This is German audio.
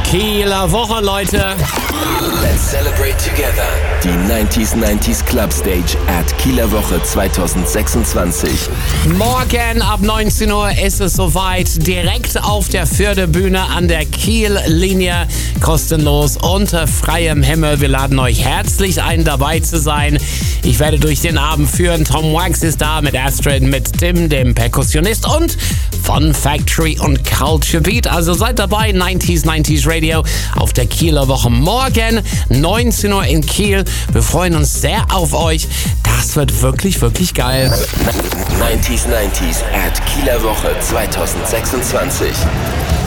Kieler Woche, Leute. Let's celebrate together. Die 90s Club Stage at Kieler Woche 2026. Morgen ab 19 Uhr ist es soweit. Direkt auf der Förderbühne an der Kiel-Linie. Kostenlos unter freiem Himmel. Wir laden euch herzlich ein, dabei zu sein. Ich werde durch den Abend führen. Tom Wax ist da mit Astrid, mit Tim, dem Perkussionist und von Factory und Culture Beat. Also seid dabei, 90s Radio auf der Kieler Woche. Morgen 19 Uhr in Kiel. Wir freuen uns sehr auf euch. Das wird wirklich, wirklich geil. 90s at Kieler Woche 2026.